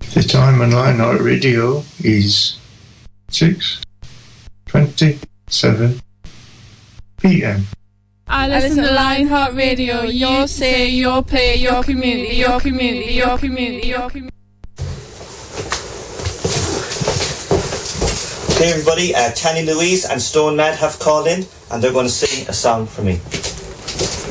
The time on Lionheart Radio is 6:27 p.m. I listen to Lionheart Radio. Your say, your play, your community, your community, your community, your community. Hey everybody, Tanny Louise and Stone Mad have called in and they're going to sing a song for me.